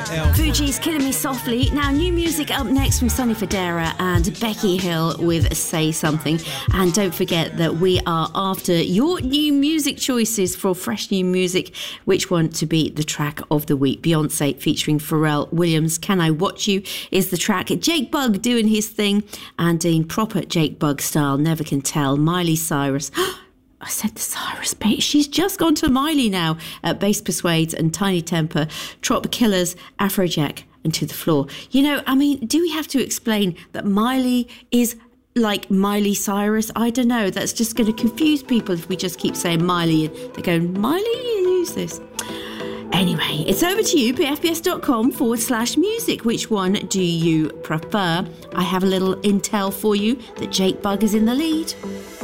Fuji's Killing Me Softly. Now, new music up next from Sonny Fodera and Becky Hill with Say Something. And don't forget that we are after your new music choices for fresh new music. Which one to be the track of the week? Beyonce featuring Pharrell Williams, Can I Watch You is the track. Jake Bugg doing his thing and in proper Jake Bugg style, Never Can Tell. Miley Cyrus. I said the Cyrus bait. She's just gone to Miley now. Bass Persuades and Tiny Temper, Trop Killers, Afrojack and To the Floor. You know, I mean, do we have to explain that Miley is like Miley Cyrus? I don't know. That's just going to confuse people if we just keep saying Miley and they're going, Miley, who's this? Anyway, it's over to you, pfbs.com/music. Which one do you prefer? I have a little intel for you that Jake Bugg is in the lead.